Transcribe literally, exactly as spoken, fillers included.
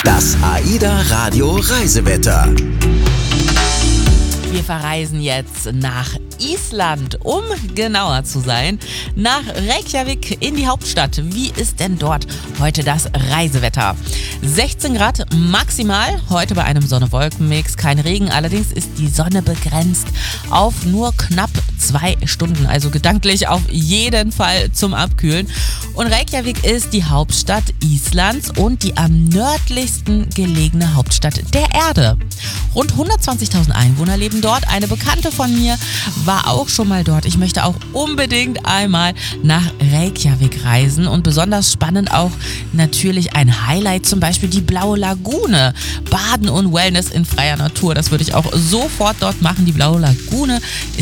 Das AIDA Radio Reisewetter. Wir verreisen jetzt nach Island, um genauer zu sein, nach Reykjavik in die Hauptstadt. Wie ist denn dort heute das Reisewetter? sechzehn Grad maximal, heute bei einem Sonne-Wolken-Mix, kein Regen, allerdings ist die Sonne begrenzt auf nur knapp zwei Stunden, also gedanklich auf jeden Fall zum Abkühlen. Und Reykjavik ist die Hauptstadt Islands und die am nördlichsten gelegene Hauptstadt der Erde. Rund hundertzwanzigtausend Einwohner leben dort. Eine Bekannte von mir war auch schon mal dort. Ich möchte auch unbedingt einmal nach Reykjavik reisen und besonders spannend auch natürlich ein Highlight, zum Beispiel die Blaue Lagune. Baden und Wellness in freier Natur, das würde ich auch sofort dort machen. Die Blaue Lagune